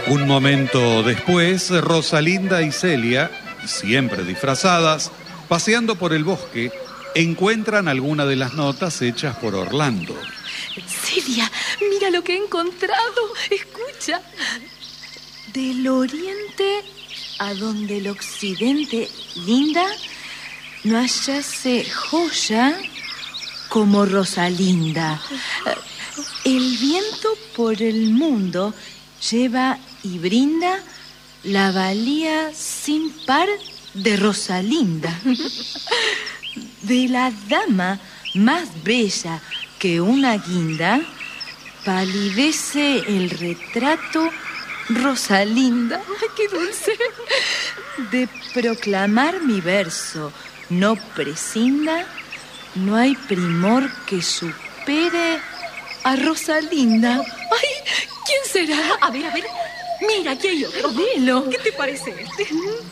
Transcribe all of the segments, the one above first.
Un momento después, Rosalinda y Celia, siempre disfrazadas, paseando por el bosque, encuentran alguna de las notas hechas por Orlando. Celia, mira lo que he encontrado. Escucha. Del oriente a donde el occidente linda, no hallase joya como Rosalinda. El viento por el mundo lleva y brinda la valía sin par de Rosalinda. De la dama más bella que una guinda, palidece el retrato Rosalinda. ¡Ay, qué dulce! De proclamar mi verso no prescinda, no hay primor que supere a Rosalinda. ¡Ay! ¿Quién será? A ver. Mira, aquí hay otro. Velo. ¿Qué te parece este?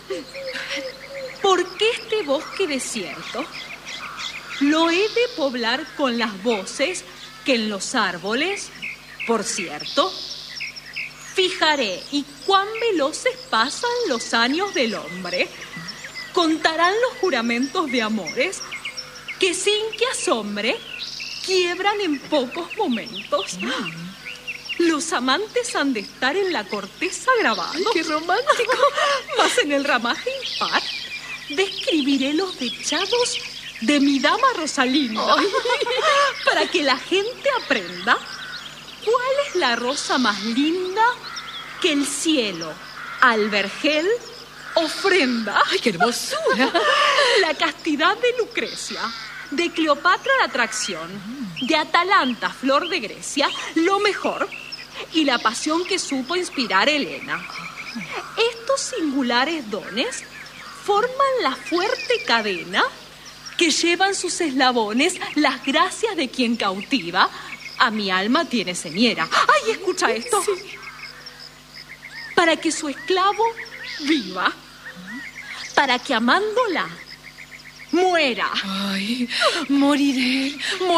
¿Por qué este bosque desierto? Lo he de poblar con las voces que en los árboles, por cierto, fijaré y cuán veloces pasan los años del hombre. Contarán los juramentos de amores que sin que asombre quiebran en pocos momentos. Los amantes han de estar en la corteza grabados. ¡Ay, qué romántico! Mas en el ramaje impar describiré los dechados de mi dama Rosalinda. Ay. Para que la gente aprenda cuál es la rosa más linda que el cielo al vergel ofrenda. ¡Ay, qué hermosura! La castidad de Lucrecia, de Cleopatra la atracción, de Atalanta flor de Grecia, lo mejor, y la pasión que supo inspirar Helena. Estos singulares dones forman la fuerte cadena que llevan sus eslabones las gracias de quien cautiva a mi alma tiene señera. ¡Ay, escucha esto! Sí. Para que su esclavo viva, para que amándola muera. Ay, moriré.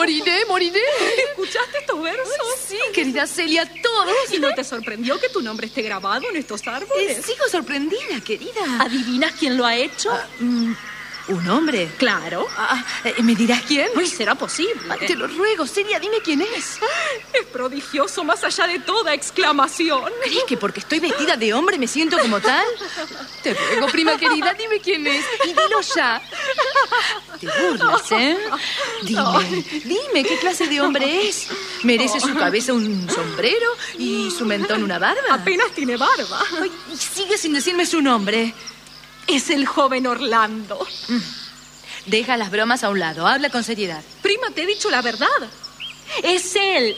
¿Escuchaste estos versos? Sí, querida Celia, todos. ¿Y no te sorprendió que tu nombre esté grabado en estos árboles? Sigo sorprendida, querida. ¿Adivinas quién lo ha hecho? ¿Un hombre? Claro. ¿Me dirás quién? Ay, será posible. Ay, te lo ruego, Celia, dime quién es. Es prodigioso más allá de toda exclamación. ¿Crees que porque estoy vestida de hombre me siento como tal? Te ruego, prima querida, dime quién es. Y dilo ya. Te burlas, ¿eh? Dime, ¿qué clase de hombre es? ¿Merece su cabeza un sombrero y su mentón una barba? Apenas tiene barba. Ay, y sigue sin decirme su nombre. Es el joven Orlando. Deja las bromas a un lado, habla con seriedad. Prima, te he dicho la verdad. Es él.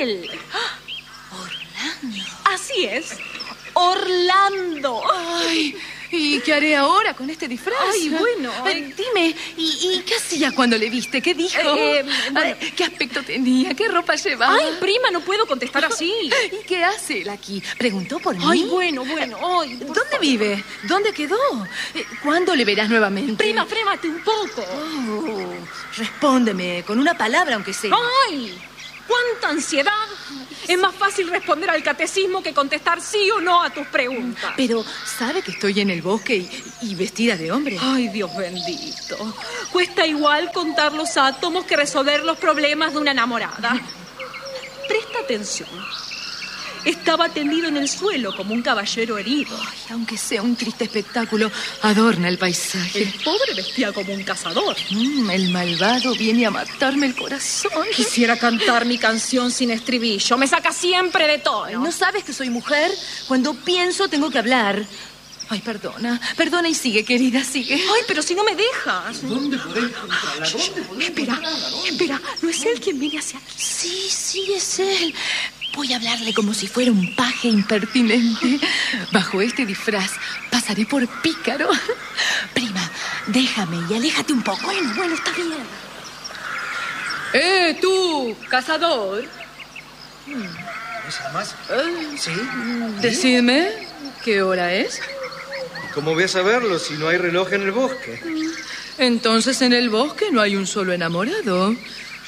Orlando. Así es, Orlando. Ay, ¿y qué haré ahora con este disfraz? Ay, bueno. Dime, ¿y qué hacía cuando le viste? ¿Qué dijo? Bueno. ¿Qué aspecto tenía? ¿Qué ropa llevaba? Ay, prima, no puedo contestar así. ¿Y qué hace él aquí? ¿Preguntó por mí? Ay, bueno. Ay, ¿Dónde vive? ¿Dónde quedó? ¿Cuándo le verás nuevamente? Prima, frémate un poco. Respóndeme, con una palabra aunque sea. ¡Ay! ¡Cuánta ansiedad! Es más fácil responder al catecismo que contestar sí o no a tus preguntas. Pero, ¿sabe que estoy en el bosque y vestida de hombre? Ay, Dios bendito. Cuesta igual contar los átomos que resolver los problemas de una enamorada. Presta atención. Estaba tendido en el suelo como un caballero herido. Ay, aunque sea un triste espectáculo, adorna el paisaje. El pobre vestía como un cazador. El malvado viene a matarme el corazón. Quisiera cantar mi canción sin estribillo. Me saca siempre de tono. ¿No sabes que soy mujer? Cuando pienso tengo que hablar. Ay, perdona y sigue, querida, sigue. Ay, pero si no me dejas. ¿Dónde podés encontrarla? Espera, ¿no es él quien viene hacia aquí? Sí, es él. Voy a hablarle como si fuera un paje impertinente. Bajo este disfraz pasaré por pícaro. Prima, déjame y aléjate un poco. Bueno, está bien. Tú, cazador. ¿Es más? Sí. Decidme, ¿qué hora es? ¿Cómo voy a saberlo si no hay reloj en el bosque? Entonces en el bosque no hay un solo enamorado.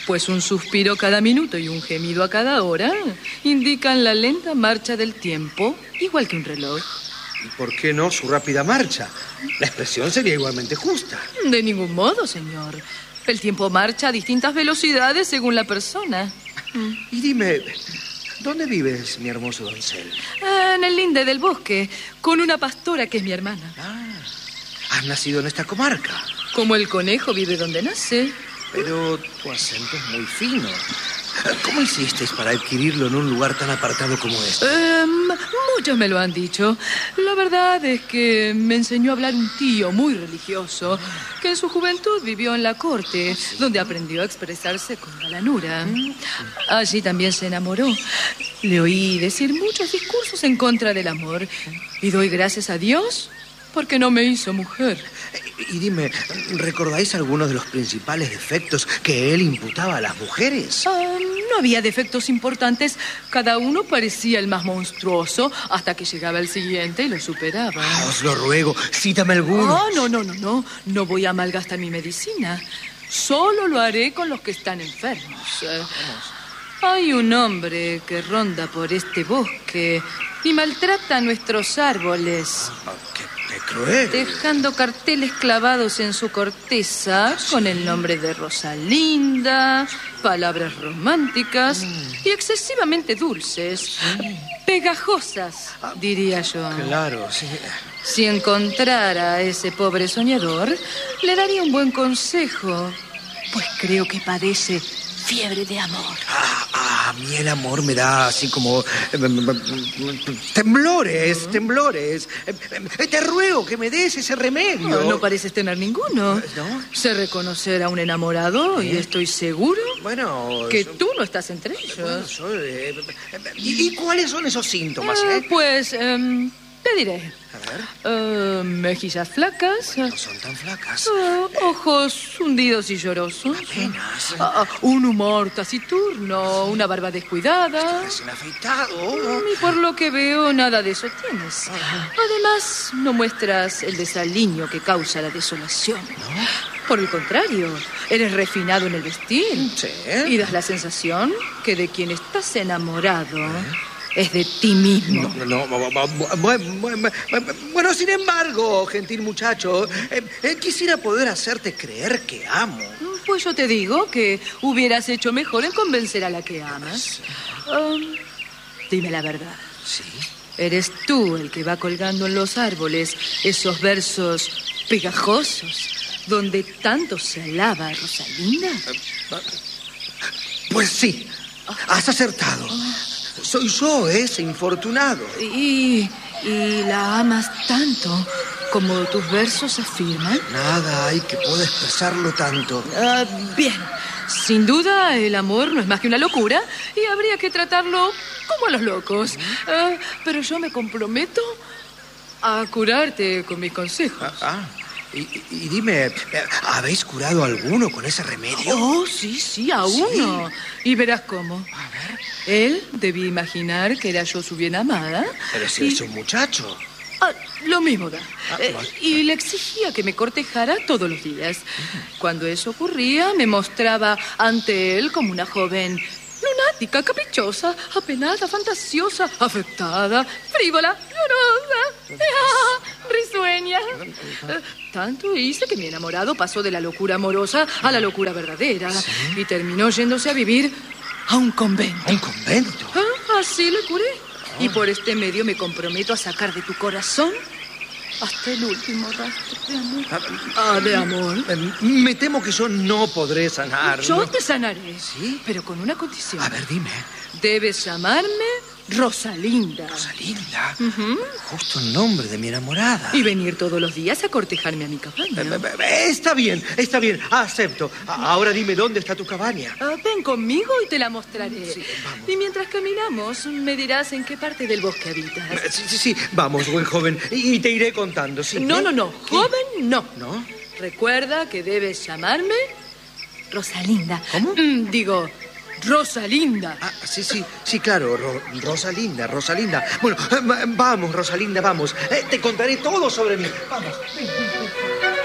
pues un suspiro cada minuto y un gemido a cada hora indican la lenta marcha del tiempo, igual que un reloj. ¿Y por qué no su rápida marcha? La expresión sería igualmente justa. De ningún modo, señor. El tiempo marcha a distintas velocidades según la persona. Y dime, ¿dónde vives, mi hermoso doncel? En el linde del bosque, con una pastora que es mi hermana. ¿Has nacido en esta comarca? Como el conejo vive donde nace. Pero tu acento es muy fino. ¿Cómo hicisteis para adquirirlo en un lugar tan apartado como este? Muchos me lo han dicho. La verdad es que me enseñó a hablar un tío muy religioso que en su juventud vivió en la corte, donde aprendió a expresarse con galanura. Allí también se enamoró. Le oí decir muchos discursos en contra del amor y doy gracias a Dios porque no me hizo mujer. Y dime, ¿recordáis algunos de los principales defectos que él imputaba a las mujeres? No había defectos importantes. Cada uno parecía el más monstruoso hasta que llegaba el siguiente y lo superaba. Os lo ruego, cítame alguno. No. No voy a malgastar mi medicina. Solo lo haré con los que están enfermos. Hay un hombre que ronda por este bosque y maltrata nuestros árboles. ¡Qué cruel! Dejando carteles clavados en su corteza con el nombre de Rosalinda, palabras románticas y excesivamente dulces. Pegajosas, diría yo. Claro, sí. Si encontrara a ese pobre soñador, le daría un buen consejo, pues creo que padece fiebre de amor. A mí el amor me da así como temblores. Te ruego que me des ese remedio. No pareces tener ninguno. ¿No? Sé reconocer a un enamorado y estoy seguro que tú no estás entre ellos. ¿Y cuáles son esos síntomas? Pues te diré. A ver. Mejillas flacas. No son tan flacas. Ojos hundidos y llorosos. Apenas. Un humor taciturno, una barba descuidada. Recién afeitado. Y por lo que veo, nada de eso tienes. Además, no muestras el desaliño que causa la desolación. ¿No? Por el contrario, eres refinado en el vestir. Sí. Y das la sensación que de quien estás enamorado es de ti mismo. Bueno, sin embargo, gentil muchacho, quisiera poder hacerte creer que amo. Pues yo te digo que hubieras hecho mejor en convencer a la que amas. Dime la verdad. ¿Sí? ¿Eres tú el que va colgando en los árboles esos versos pegajosos donde tanto se alaba a Rosalinda? Pues sí, has acertado. Soy yo ese infortunado. ¿Y la amas tanto como tus versos afirman? Nada hay que pueda expresarlo tanto. Bien, sin duda el amor no es más que una locura y habría que tratarlo como a los locos. Pero yo me comprometo a curarte con mis consejos. Y dime, ¿habéis curado a alguno con ese remedio? Oh, sí, a uno. Y verás cómo. A ver. Él debía imaginar que era yo su bien amada. Pero si es un muchacho. Lo mismo da. Bueno. Y le exigía que me cortejara todos los días. Cuando eso ocurría, me mostraba ante él como una joven lunática, caprichosa, apenada, fantasiosa, afectada, frívola, llorosa, risueña. Tanto hice que mi enamorado pasó de la locura amorosa a la locura verdadera. ¿Sí? Y terminó yéndose a vivir a un convento. ¿A un convento? Así le curé. Y por este medio me comprometo a sacar de tu corazón hasta el último rastro de amor. De amor. Me temo que yo no podré sanar. Yo te sanaré. ¿Sí? Pero con una condición. A ver, dime. Debes llamarme Rosalinda. ¿Rosalinda? Justo el nombre de mi enamorada. Y venir todos los días a cortejarme a mi cabaña. Está bien. Acepto. Ahora dime, ¿dónde está tu cabaña? Ven conmigo y te la mostraré. Sí, vamos. Y mientras caminamos, me dirás en qué parte del bosque habitas. Sí. Vamos, buen joven. Y te iré contando, sí. No. Joven, no. ¿No? Recuerda que debes llamarme Rosalinda. ¿Cómo? Digo, Rosalinda. Sí, claro, Rosalinda. Bueno, vamos, Rosalinda, vamos. Te contaré todo sobre mí. Vamos. Ven.